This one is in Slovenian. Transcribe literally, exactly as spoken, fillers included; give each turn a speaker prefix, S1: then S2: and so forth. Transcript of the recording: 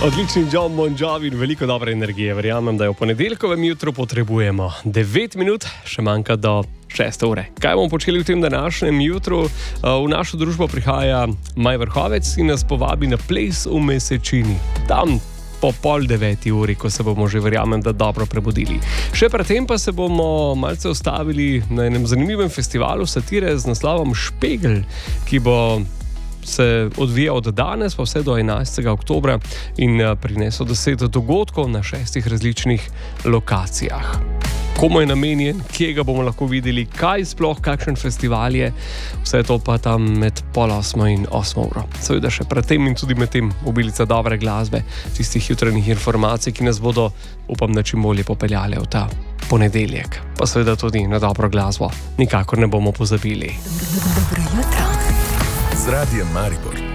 S1: Odlični Jon Bon Jovi in veliko dobre energije. Verjamem, da jo v ponedeljkovem jutru potrebujemo. devet minut, še manjka do šeste ure. Kaj bomo počeli v tem današnjem jutru? V našo družbo prihaja Maj Vrhovec in nas povabi na ples v Mesečini. Tam po pol deveti uri, ko se bomo že, verjamem, da dobro prebudili. Še predtem pa se bomo malce ustavili na enem zanimivem festivalu satire z naslovom Špegel, ki bo se odvija od danes pa vse do enajstega oktobra in prinesel deset dogodkov na šestih različnih lokacijah. Komu je namenjen, kje ga bomo lahko videli, kaj sploh, kakšen festival je, vse to pa tam med pol osmo in osmo uro. Seveda še predtem in tudi med tem obilica dobre glasbe, tistih jutranjih informacij, ki nas bodo, upam, da čim bolje popeljale v ta ponedeljek. Pa seveda tudi na dobro glasbo nikakor ne bomo pozabili.
S2: Dobro jutro. Z Radijem Maribor.